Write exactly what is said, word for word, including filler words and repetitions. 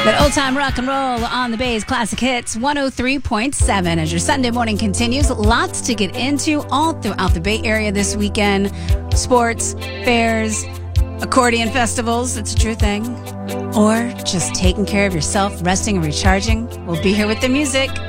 But old time rock and roll on the Bay's Classic Hits one oh three point seven. As your Sunday morning continues, lots to get into all throughout the Bay Area this weekend. Sports, fairs, accordion festivals, it's a true thing. Or just taking care of yourself, resting and recharging. We'll be here with the music.